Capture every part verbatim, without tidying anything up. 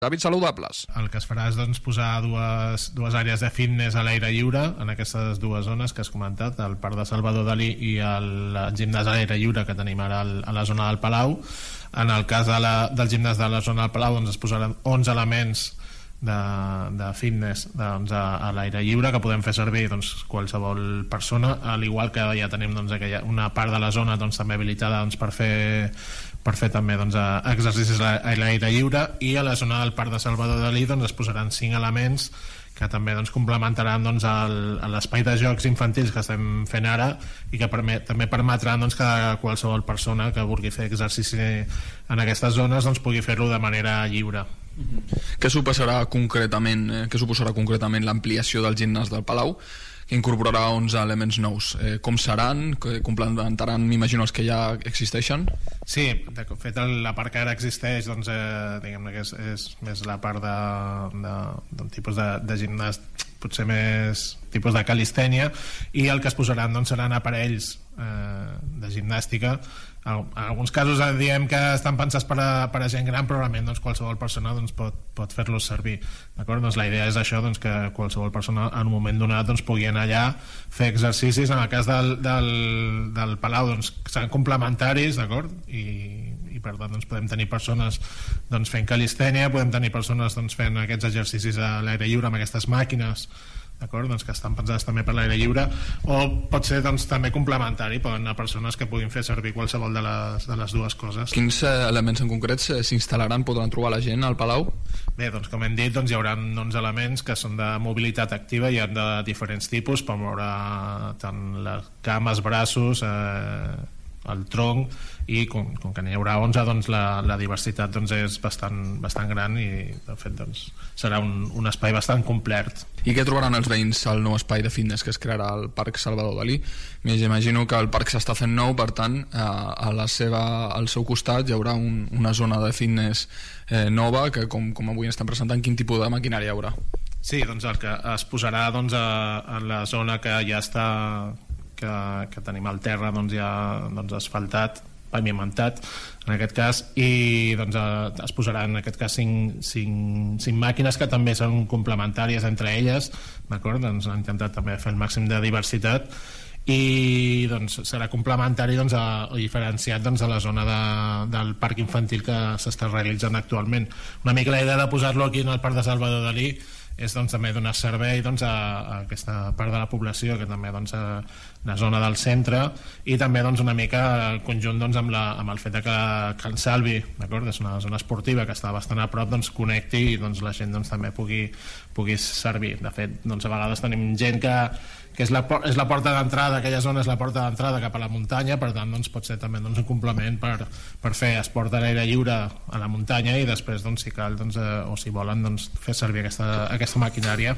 Hàbits saludables. El que es farà és doncs, posar dues, dues àrees de fitness a l'aire lliure en aquestes dues zones que has comentat, el Parc de Salvador Dalí i el gimnàs a l'aire lliure que tenim ara a la zona del Palau. En el cas de la, del gimnàs de la zona del Palau doncs, es posaran onze elements de, de fitness doncs, a, a l'aire lliure que podem fer servir doncs, qualsevol persona, al igual que ja tenim doncs, aquella, una part de la zona doncs, també habilitada doncs, per fer per fer també doncs, exercicis a l'aire lliure, i a la zona del Parc de Salvador Dalí doncs, es posaran cinc elements que també doncs, complementaran doncs, l'espai de jocs infantils que estem fent ara i que permet, també permetran doncs, que qualsevol persona que vulgui fer exercici en aquestes zones doncs, pugui fer-lo de manera lliure. Què suposarà concretament, eh, què suposarà concretament l'ampliació del gimnàs del Palau, que incorporarà onze elements nous? Eh, com seran? Complementaran, m'imagino, els que ja existeixen? Sí, de fet la part que ara existeix doncs, eh, diguem-ne que és, és més la part de, de, d'un tipus de, de gimnàs potser més tipus de calistènia, i el que es posaran doncs, seran aparells eh, de gimnàstica. En alguns casos diem que estan pensats per a, per a gent gran, però realment doncs, qualsevol persona doncs, pot, pot fer-los servir, d'acord? Doncs la idea és això, doncs, que qualsevol persona en un moment donat doncs, pugui anar allà, fer exercicis. En el cas del, del, del Palau doncs, seran complementaris, d'acord? I, i per tant doncs, podem tenir persones doncs, fent calistènia, podem tenir persones doncs, fent aquests exercicis a l'aire lliure amb aquestes màquines, d'acord? Doncs que estan pensades també per l'aire lliure, o pot ser doncs, també complementari, poden anar persones que puguin fer servir qualsevol de les, de les dues coses. Quins eh, elements en concret s'instal·laran, podran trobar la gent al Palau? Bé, doncs com hem dit, doncs, hi haurà onze elements que són de mobilitat activa, hi ha de diferents tipus, per moure tant les cames, braços, eh, el tronc, i com, com que n'hi haurà onze, doncs la, la diversitat doncs, és bastant, bastant gran, i de fet doncs, serà un, un espai bastant complet. I què trobaran els veïns al nou espai de fitness que es crearà al Parc Salvador Dalí? M'imagino que el parc s'està fent nou, per tant a la seva, al seu costat hi haurà un, una zona de fitness eh, nova que com, com avui estan presentant, quin tipus de maquinària hi haurà? Sí, doncs el que es posarà doncs, a, a la zona que ja està que, que tenim al terra doncs, ja doncs, asfaltat, pavimentat en aquest cas, i doncs, eh, es posaran en aquest cas cinc, cinc, cinc màquines que també són complementàries entre elles, d'acord? Doncs han intentat també fer el màxim de diversitat, i doncs, serà complementari doncs, a, o diferenciat doncs, a la zona de, del parc infantil que s'està realitzant actualment. Una mica la idea de posar-lo aquí en el Parc de Salvador Dalí és doncs, també donar servei doncs, a, a aquesta part de la població, que també doncs, a la zona del centre, i també doncs, una mica el conjunt doncs, amb, la, amb el fet de que Can Salvi, d'acord, és una zona esportiva que està bastant a prop, doncs, connecti i doncs, la gent doncs, també pugui, pugui servir. De fet, doncs, a vegades tenim gent que, que és, la, és la porta d'entrada, aquella zona és la porta d'entrada cap a la muntanya, per tant doncs, pot ser també doncs, un complement per, per fer esport a l'aire lliure a la muntanya, i després doncs, si cal doncs, eh, o si volen doncs, fer servir aquesta, aquesta maquinària.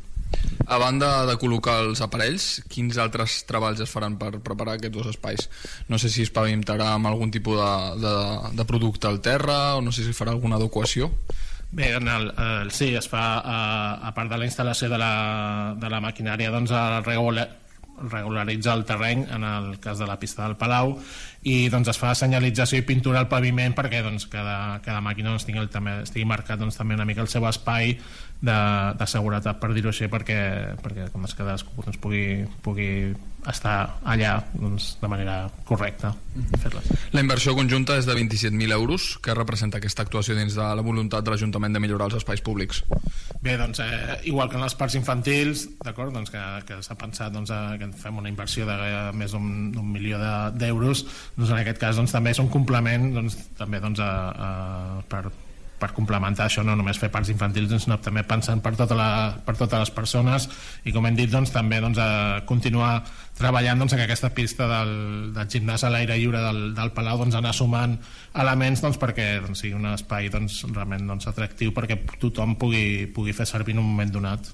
A banda de col·locar els aparells, quins altres treballs es faran per preparar aquests dos espais? No sé si es pavimentarà amb algun tipus de, de, de producte al terra, o no sé si farà alguna adequació. Bé, en el, el, sí, es fa a, a part de la instal·lació de la, de la maquinària, doncs el regular, regularitza el terreny en el cas de la pista del Palau, i doncs es fa senyalització i pintura al paviment perquè doncs, cada, cada màquina doncs, tingui, el, també, estigui marcat doncs, també una mica el seu espai de, de seguretat, per dir-ho així, perquè, perquè com es cadascú doncs, pugui, pugui estar allà doncs, de manera correcta. Fer-les. La inversió conjunta és de vint-i-set mil euros. Què representa aquesta actuació dins de la voluntat de l'Ajuntament de millorar els espais públics? Bé, doncs, eh, igual que en els parcs infantils, d'acord, doncs, que, que s'ha pensat doncs, a, que fem una inversió de eh, més d'un milió d'euros, doncs, en aquest cas doncs, també és un complement doncs, també doncs, a, a, per, per complementar això, no només fer parcs infantils, sinó també pensant per, tota la, per totes les persones, i com hem dit doncs, també doncs, a continuar treballant doncs, en aquesta pista del, del gimnàs a l'aire lliure del, del Palau, doncs, anar sumant elements doncs, perquè doncs, sigui un espai doncs, realment doncs, atractiu perquè tothom pugui, pugui fer servir en un moment donat.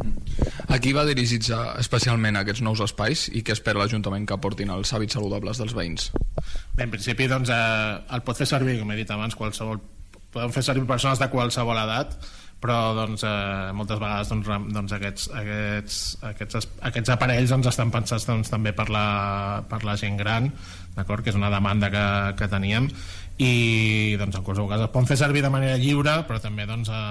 A qui va dirigits especialment aquests nous espais i què espera l'Ajuntament que aportin els hàbits saludables dels veïns? Bé, en principi doncs, eh, el pot fer servir, com he dit abans, qualsevol, poden fer servir persones de qualsevol edat, però doncs, eh, moltes vegades doncs, doncs, aquests, aquests, aquests, aquests aparells doncs, estan pensats doncs, també per la, per la gent gran, d'acord, que és una demanda que, que teníem, i doncs en qualsevol cas es poden fer servir de manera lliure, però també doncs